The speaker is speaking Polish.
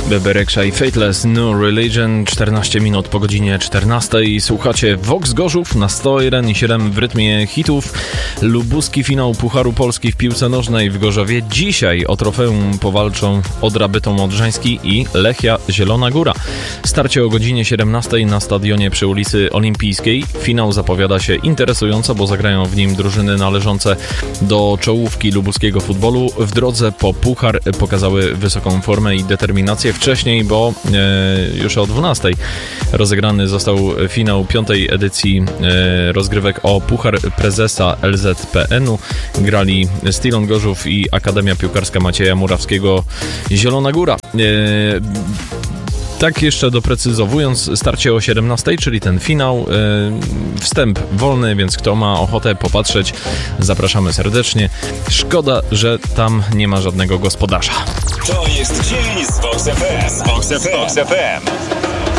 Bebe Rexha i Fateless New Religion, 14 minut po godzinie 14. Słuchacie Vox Gorzów na 101,7 w rytmie hitów. Lubuski finał Pucharu Polski w piłce nożnej w Gorzowie. Dzisiaj o trofeum powalczą Odra Bytom Odrzański i Lechia Zielona Góra. Starcie o godzinie 17 na stadionie przy ulicy Olimpijskiej. Finał zapowiada się interesująco, bo zagrają w nim drużyny należące do czołówki lubuskiego futbolu. W drodze po puchar pokazały wysoką formę i determinację. Wcześniej, bo już o 12 rozegrany został finał 5. edycji rozgrywek o Puchar Prezesa LZPN-u. Grali Stilon Gorzów i Akademia Piłkarska Macieja Murawskiego Zielona Góra. Tak jeszcze doprecyzowując, starcie o 17, czyli ten finał, wstęp wolny, więc kto ma ochotę popatrzeć, zapraszamy serdecznie. Szkoda, że tam nie ma żadnego gospodarza. To jest dzień z Vox FM.